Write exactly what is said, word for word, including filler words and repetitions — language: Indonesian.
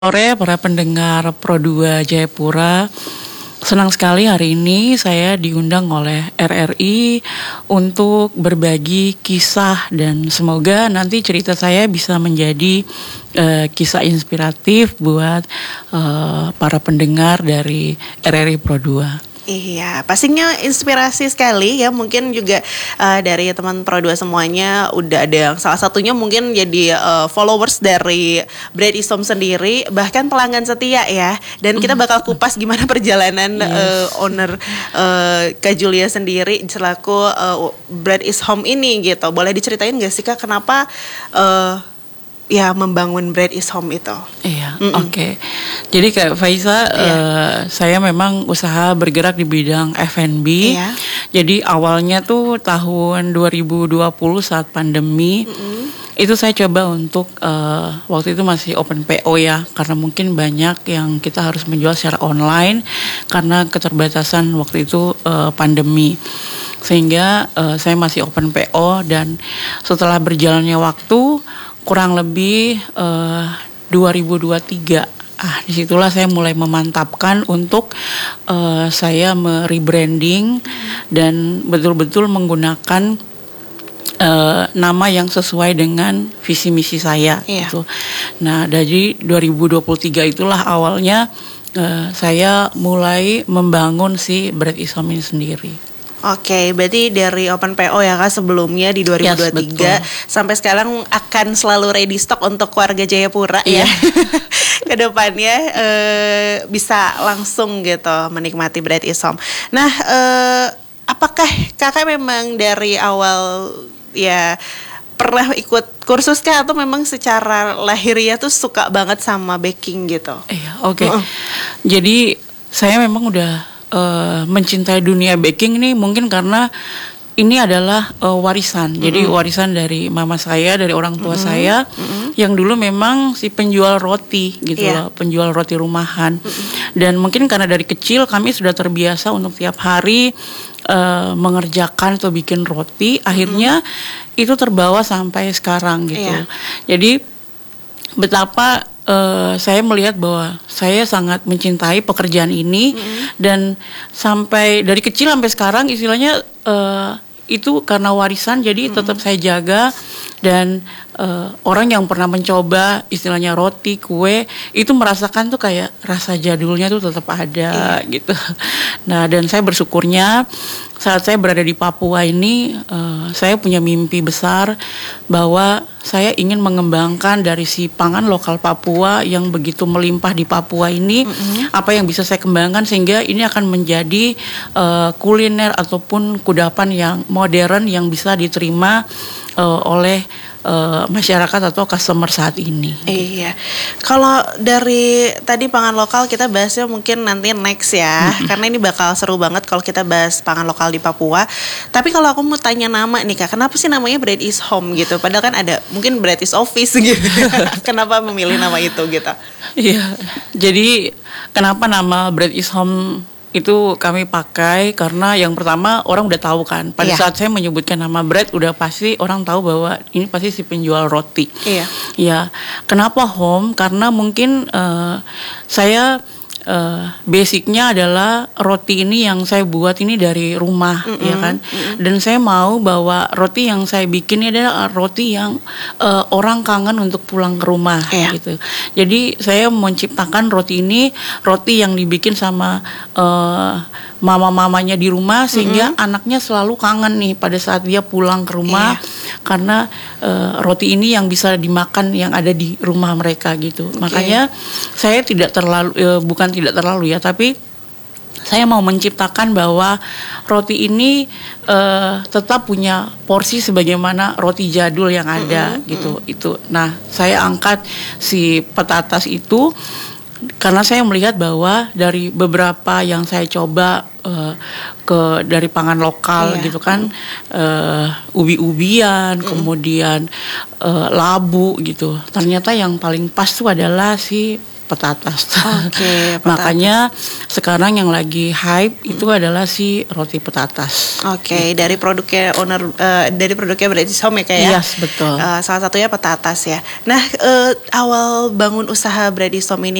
Sore para pendengar Pro dua Jayapura. Senang sekali hari ini saya diundang oleh R R I untuk berbagi kisah dan semoga nanti cerita saya bisa menjadi uh, kisah inspiratif buat uh, para pendengar dari R R I Pro dua. Iya, pastinya inspirasi sekali ya. Mungkin juga uh, dari teman Pro dua semuanya udah ada yang salah satunya mungkin jadi uh, followers dari Bread is Home sendiri, bahkan pelanggan setia ya. Dan kita bakal kupas gimana perjalanan yes. uh, owner uh, Kak Julia sendiri selaku uh, Bread is Home ini gitu. Boleh diceritain gak sih Kak kenapa uh, ya membangun Bread is Home itu? Iya, oke. Okay. Jadi kayak Faiza, yeah. uh, saya memang usaha bergerak di bidang F and B. Yeah. Jadi awalnya tuh tahun dua ribu dua puluh saat pandemi, mm-hmm. itu saya coba untuk uh, waktu itu masih open P O ya, karena mungkin banyak yang kita harus menjual secara online karena keterbatasan waktu itu uh, pandemi. Sehingga uh, saya masih open P O dan setelah berjalannya waktu kurang lebih uh, dua ribu dua puluh tiga. Ah, disitulah saya mulai memantapkan untuk uh, saya merebranding dan betul-betul menggunakan uh, nama yang sesuai dengan visi misi saya. Iya. Gitu. Nah, dari dua ribu dua puluh tiga itulah awalnya uh, saya mulai membangun si Bread is Home ini sendiri. Oke, berarti dari Open P O ya Kak sebelumnya di dua ribu dua puluh tiga yes, sampai sekarang akan selalu ready stock untuk warga Jayapura yeah. ya. Kedepannya uh, bisa langsung gitu menikmati Bread is Home. Nah, uh, apakah Kakak memang dari awal ya pernah ikut kursus kah atau memang secara lahiriah tuh suka banget sama baking gitu? Iya, oke. Okay. Uh-uh. Jadi saya memang udah Uh, mencintai dunia baking ini mungkin karena ini adalah uh, warisan. Mm-hmm. Jadi warisan dari mama saya, dari orang tua mm-hmm. saya mm-hmm. yang dulu memang si penjual roti gitu yeah. loh, penjual roti rumahan. Mm-hmm. Dan mungkin karena dari kecil kami sudah terbiasa untuk tiap hari uh, mengerjakan atau bikin roti, akhirnya mm-hmm. itu terbawa sampai sekarang gitu. Yeah. Jadi betapa Uh, saya melihat bahwa saya sangat mencintai pekerjaan ini mm-hmm. dan sampai dari kecil sampai sekarang istilahnya uh, itu karena warisan jadi mm-hmm. tetap saya jaga dan uh, orang yang pernah mencoba istilahnya roti, kue itu merasakan tuh kayak rasa jadulnya tuh tetap ada yeah. gitu. Nah, dan saya bersyukurnya saat saya berada di Papua ini uh, saya punya mimpi besar bahwa saya ingin mengembangkan dari si pangan lokal Papua yang begitu melimpah di Papua ini mm-hmm. apa yang bisa saya kembangkan sehingga ini akan menjadi uh, kuliner ataupun kudapan yang modern yang bisa diterima uh, oleh uh, masyarakat atau customer saat ini. Iya. Kalau dari tadi pangan lokal kita bahasnya mungkin nanti next ya, mm-hmm. karena ini bakal seru banget kalau kita bahas pangan lokal di Papua. Tapi kalau aku mau tanya nama nih Kak, kenapa sih namanya Bread is Home gitu? Padahal kan ada mungkin Bread is Office gitu. Kenapa memilih nama itu gitu? Iya. Jadi kenapa nama Bread is Home itu kami pakai karena yang pertama orang udah tahu kan pada yeah. saat saya menyebutkan nama bread udah pasti orang tahu bahwa ini pasti si penjual roti. Iya. Ya, kenapa home? Karena mungkin uh, saya Uh, basicnya adalah roti ini yang saya buat ini dari rumah mm-hmm. ya kan mm-hmm. dan saya mau bahwa roti yang saya bikin ini adalah roti yang uh, orang kangen untuk pulang ke rumah yeah. gitu. Jadi saya menciptakan roti ini roti yang dibikin sama uh, mama-mamanya di rumah sehingga mm-hmm. anaknya selalu kangen nih pada saat dia pulang ke rumah yeah. karena uh, roti ini yang bisa dimakan yang ada di rumah mereka gitu. Okay. Makanya saya tidak terlalu uh, bukan tidak terlalu ya, tapi saya mau menciptakan bahwa roti ini uh, tetap punya porsi sebagaimana roti jadul yang ada mm-hmm. gitu. Itu. Nah, saya angkat si petatas itu karena saya melihat bahwa dari beberapa yang saya coba uh, ke dari pangan lokal yeah. gitu kan uh, ubi-ubian, mm. kemudian uh, labu gitu. Ternyata yang paling pas tuh adalah si petatas. Oke, petatas. Makanya sekarang yang lagi hype itu adalah si roti petatas. Oke, dari produknya owner eh, dari produknya British Home ya Kak ya. Yes, betul. Eh, salah satunya petatas ya. Nah, eh, awal bangun usaha British Home ini